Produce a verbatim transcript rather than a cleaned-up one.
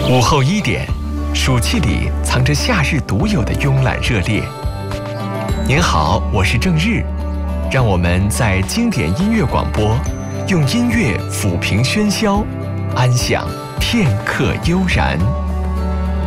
午后一点，暑气里藏着夏日独有的慵懒热烈。您好，我是郑日，让我们在经典音乐广播，用音乐抚平喧嚣，安享片刻悠然。